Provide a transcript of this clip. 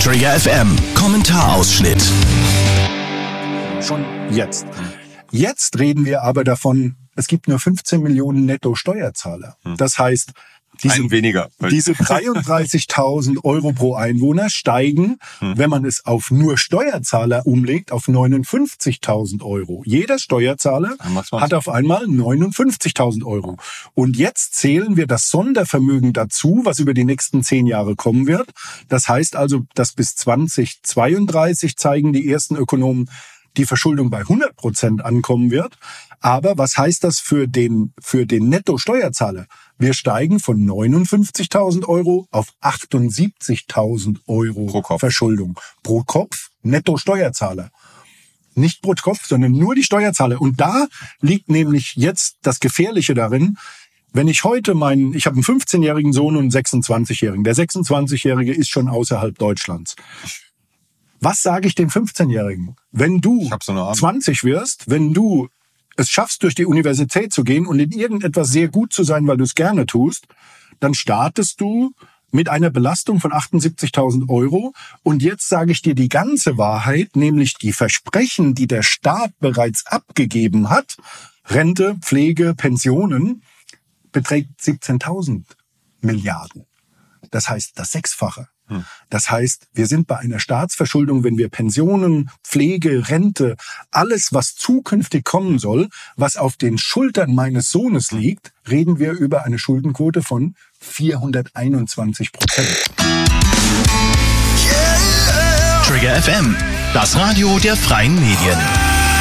Trigger FM Kommentarausschnitt. Schon jetzt. Jetzt reden wir aber davon, es gibt nur 15 Millionen Netto-Steuerzahler. Das heißt, diese 33.000 Euro pro Einwohner steigen, wenn man es auf nur Steuerzahler umlegt, auf 59.000 Euro. Jeder Steuerzahler hat auf einmal 59.000 Euro. Und jetzt zählen wir das Sondervermögen dazu, was über die nächsten 10 Jahre kommen wird. Das heißt also, dass bis 2032 zeigen die ersten Ökonomen, die Verschuldung bei 100% ankommen wird. Aber was heißt das für den Netto-Steuerzahler? Wir steigen von 59.000 Euro auf 78.000 Euro pro Kopf. Verschuldung. Pro Kopf Netto-Steuerzahler. Nicht pro Kopf, sondern nur die Steuerzahler. Und da liegt nämlich jetzt das Gefährliche darin, wenn ich heute ich habe einen 15-jährigen Sohn und einen 26-jährigen. Der 26-jährige ist schon außerhalb Deutschlands. Was sage ich dem 15-Jährigen? Wenn du 20 wirst, wenn du es schaffst, durch die Universität zu gehen und in irgendetwas sehr gut zu sein, weil du es gerne tust, dann startest du mit einer Belastung von 78.000 Euro. Und jetzt sage ich dir die ganze Wahrheit, nämlich die Versprechen, die der Staat bereits abgegeben hat, Rente, Pflege, Pensionen, beträgt 17.000 Milliarden. Das heißt, das Sechsfache. Das heißt, wir sind bei einer Staatsverschuldung, wenn wir Pensionen, Pflege, Rente, alles, was zukünftig kommen soll, was auf den Schultern meines Sohnes liegt, reden wir über eine Schuldenquote von 421%. Trigger FM, das Radio der freien Medien.